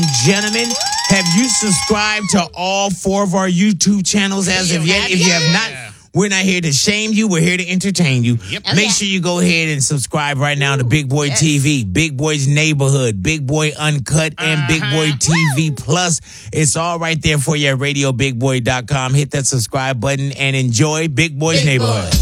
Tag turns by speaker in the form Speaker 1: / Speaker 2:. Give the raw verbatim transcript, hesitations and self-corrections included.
Speaker 1: Gentlemen, have you subscribed to all four of our YouTube channels as of yet? If you have not, we're not here to shame you. We're here to entertain you.
Speaker 2: Yep.
Speaker 1: Make sure you go ahead and subscribe right now to Big Boy
Speaker 2: yes.
Speaker 1: T V, Big Boy's Neighborhood, Big Boy Uncut, and Big Boy T V Plus. It's all right there for you at radio big boy dot com. Hit that subscribe button and enjoy Big Boy's
Speaker 2: Big
Speaker 1: Neighborhood.
Speaker 2: Boy.